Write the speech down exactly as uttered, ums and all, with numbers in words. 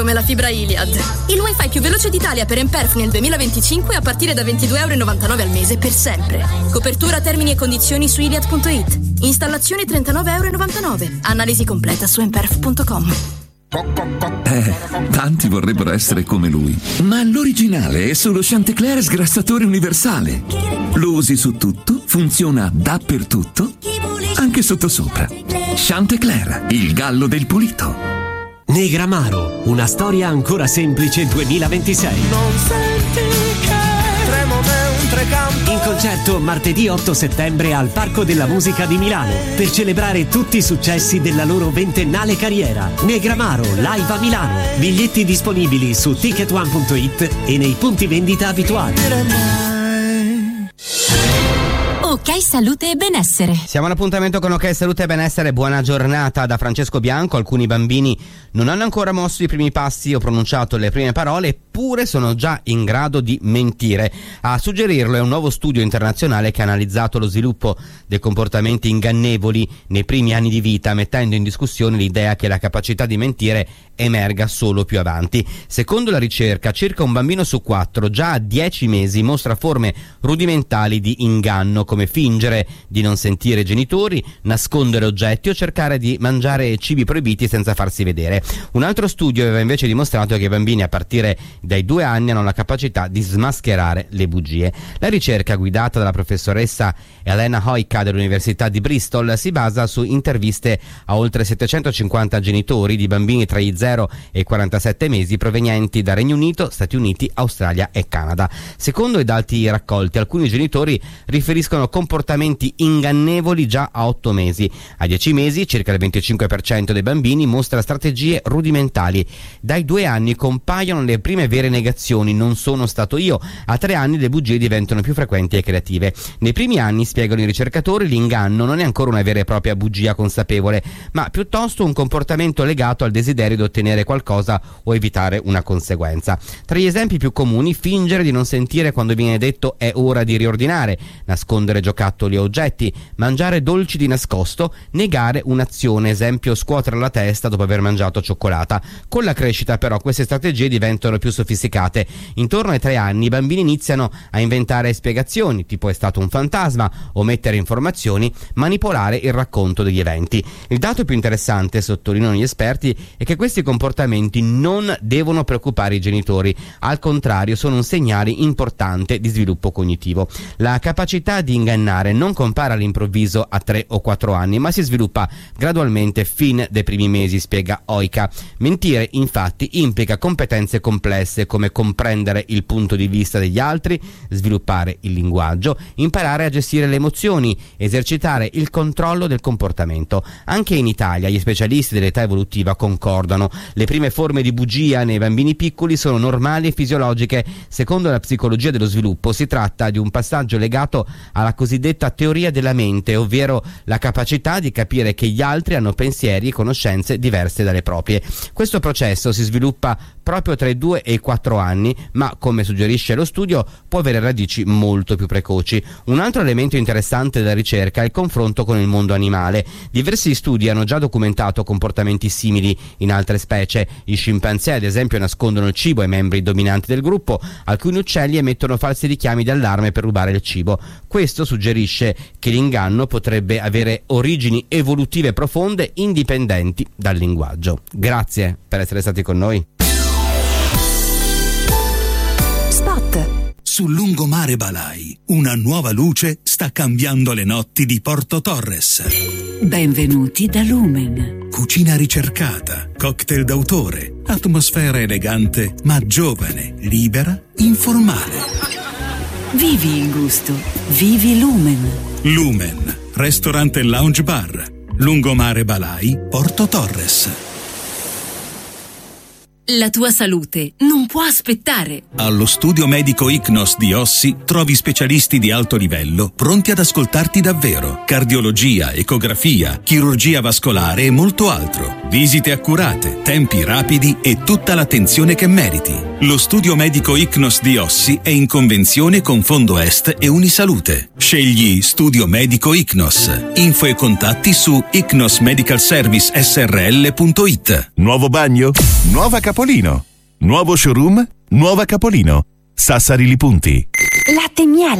Come la fibra Iliad. Il wifi più veloce d'Italia per Emperf nel duemilaventicinque a partire da ventidue virgola novantanove euro al mese per sempre. Copertura, termini e condizioni su iliad punto it. Installazione trentanove virgola novantanove euro. Analisi completa su emperf punto com. Eh, tanti vorrebbero essere come lui, ma l'originale è solo Chantecler sgrassatore universale. Lo usi su tutto, funziona dappertutto, anche sottosopra. Chantecler, il gallo del pulito. Negramaro, una storia ancora semplice duemilaventisei. Non senti che tremo mentre canto. In concerto martedì otto settembre al Parco della Musica di Milano per celebrare tutti i successi della loro ventennale carriera. Negramaro, live a Milano. Biglietti disponibili su ticket one punto it e nei punti vendita abituali. Ok Salute e Benessere. Siamo all'appuntamento con Ok Salute e Benessere. Buona giornata da Francesco Bianco. Alcuni bambini non hanno ancora mosso i primi passi o pronunciato le prime parole, eppure sono già in grado di mentire. A suggerirlo è un nuovo studio internazionale che ha analizzato lo sviluppo dei comportamenti ingannevoli nei primi anni di vita, mettendo in discussione l'idea che la capacità di mentire emerga solo più avanti. Secondo la ricerca, circa un bambino su quattro già a dieci mesi mostra forme rudimentali di inganno, come fingere di non sentire i genitori, nascondere oggetti o cercare di mangiare cibi proibiti senza farsi vedere. Un altro studio aveva invece dimostrato che i bambini a partire dai due anni hanno la capacità di smascherare le bugie. La ricerca, guidata dalla professoressa Elena Hoyka dell'Università di Bristol, si basa su interviste a oltre settecentocinquanta genitori di bambini tra i zero e i quarantasette mesi provenienti da Regno Unito, Stati Uniti, Australia e Canada. Secondo i dati raccolti, alcuni genitori riferiscono comportamenti ingannevoli già a otto mesi. A dieci mesi circa il venticinque per cento dei bambini mostra strategie rudimentali. Dai due anni compaiono le prime vere negazioni: non sono stato io. A tre anni le bugie diventano più frequenti e creative. Nei primi anni, spiegano i ricercatori, l'inganno non è ancora una vera e propria bugia consapevole, ma piuttosto un comportamento legato al desiderio di ottenere qualcosa o evitare una conseguenza. Tra gli esempi più comuni: fingere di non sentire quando viene detto è ora di riordinare, nascondere giocattoli o oggetti, mangiare dolci di nascosto, negare un'azione, esempio scuotere la testa dopo aver mangiato cioccolata. Con la crescita però queste strategie diventano più sofisticate. Intorno ai tre anni i bambini iniziano a inventare spiegazioni, tipo è stato un fantasma, omettere informazioni, manipolare il racconto degli eventi. Il dato più interessante, sottolineano gli esperti, è che questi comportamenti non devono preoccupare i genitori, al contrario sono un segnale importante di sviluppo cognitivo. La capacità di ingannare non compare all'improvviso a tre o quattro anni, ma si sviluppa gradualmente fin dai primi mesi, spiega Hoyka. Mentire infatti implica competenze complesse come comprendere il punto di vista degli altri, sviluppare il linguaggio, imparare a gestire le emozioni, esercitare il controllo del comportamento. Anche in Italia gli specialisti dell'età evolutiva concordano: le prime forme di bugia nei bambini piccoli sono normali e fisiologiche. Secondo la psicologia dello sviluppo si tratta di un passaggio legato alla cosiddetta teoria della mente, ovvero la capacità di capire che gli altri hanno pensieri e conoscenze diverse dalle proprie. Questo processo si sviluppa proprio tra i due e i quattro anni, ma come suggerisce lo studio può avere radici molto più precoci. Un altro elemento interessante della ricerca è il confronto con il mondo animale. Diversi studi hanno già documentato comportamenti simili in altre specie. I scimpanzé ad esempio nascondono il cibo ai membri dominanti del gruppo, alcuni uccelli emettono falsi richiami d'allarme per rubare il cibo. Questo suggerisce che l'inganno potrebbe avere origini evolutive profonde indipendenti dal linguaggio. Grazie per essere stati con noi. Spot. Sul lungomare Balai, una nuova luce sta cambiando le notti di Porto Torres. Benvenuti da Lumen. Cucina ricercata, cocktail d'autore, atmosfera elegante ma giovane, libera, informale. Vivi il gusto. Vivi Lumen. Lumen, ristorante e lounge bar. Lungomare Balai, Porto Torres. La tua salute non può aspettare. Allo studio medico Icnos di Ossi trovi specialisti di alto livello pronti ad ascoltarti davvero. Cardiologia, ecografia, chirurgia vascolare e molto altro. Visite accurate, tempi rapidi e tutta l'attenzione che meriti. Lo studio medico Icnos di Ossi è in convenzione con Fondo Est e Unisalute. Scegli Studio Medico Icnos. Info e contatti su icnos medical service s r l punto i t. Nuovo bagno? Nuova Capolino. Nuovo showroom? Nuova Capolino. Sassari Lipunti. Latte miele.